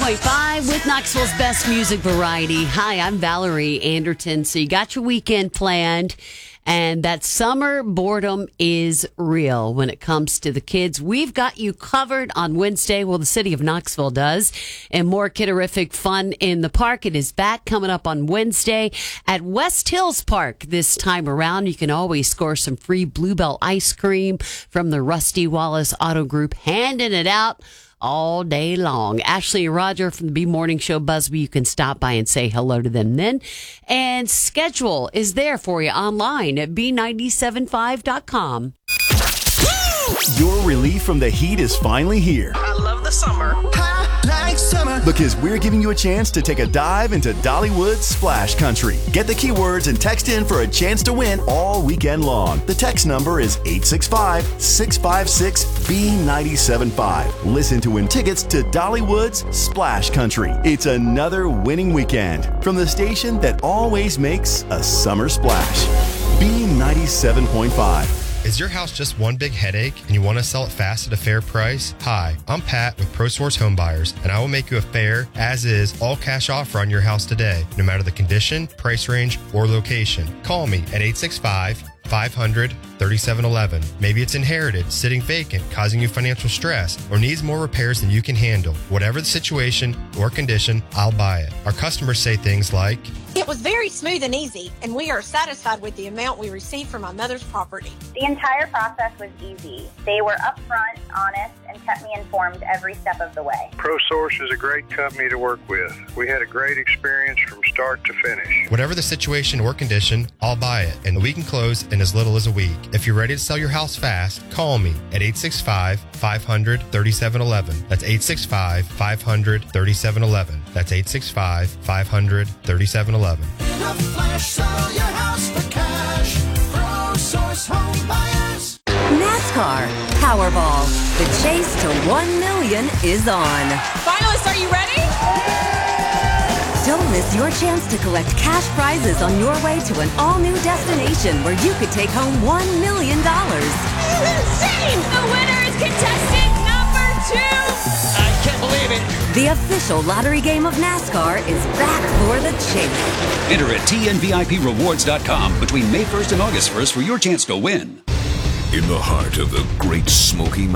101.5 with Knoxville's best music variety. Hi, I'm Valerie Anderton. So you got your weekend planned, and that summer boredom is real when it comes to the kids. We've got you covered on Wednesday. Well, the city of Knoxville does. And more kiderific fun in the park. It is back coming up on Wednesday at West Hills Park this time around. You can always score some free Bluebell ice cream from the Rusty Wallace Auto Group, handing it out all day long. Ashley and Roger from the B Morning Show Busby, you can stop by and say hello to them then. And schedule is there for you online at b975.com. Your relief from the heat is finally here. I love the summer. I like summer. Because we're giving you a chance to take a dive into Dollywood's Splash Country. Get the keywords and text in for a chance to win all weekend long. The text number is 865-656-B975. Listen to win tickets to Dollywood's Splash Country. It's another winning weekend from the station that always makes a summer splash. B97.5. Is your house just one big headache and you want to sell it fast at a fair price? Hi, I'm Pat with ProSource Home Buyers, and I will make you a fair, as-is, all-cash offer on your house today, no matter the condition, price range, or location. Call me at 865-500-3711. Maybe it's inherited, sitting vacant, causing you financial stress, or needs more repairs than you can handle. Whatever the situation or condition, I'll buy it. Our customers say things like, "It was very smooth and easy, and we are satisfied with the amount we received from my mother's property." The entire process was easy. They were upfront, honest, and kept me informed every step of the way. ProSource is a great company to work with. We had a great experience from start to finish. whatever the situation or condition, I'll buy it, and we can close in as little as a week. If you're ready to sell your house fast, call me at 865-500-3711. That's 865-500-3711. That's 865-500-3711. In a flash, sell your house for cash. ProSource Home Buyers. NASCAR Powerball. The chase to 1 million is on. Finalists, are you ready? Don't miss your chance to collect cash prizes on your way to an all-new destination where you could take home $1 million. This is insane! The winner is contestant number 2! I can't believe it. The official lottery game of NASCAR is back for the chase. Enter at TNVIPrewards.com between May 1st and August 1st for your chance to win. In the heart of the Great Smoky